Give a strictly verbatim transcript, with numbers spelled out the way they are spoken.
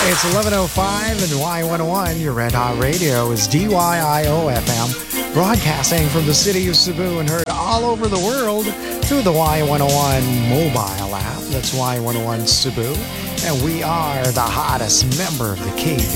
It's eleven oh five and Y one oh one. Your Red Hot Radio is D Y I O F M, broadcasting from the city of Cebu and heard all over the world through the Y one oh one mobile app. That's Y one oh one Cebu. And we are the hottest member of the K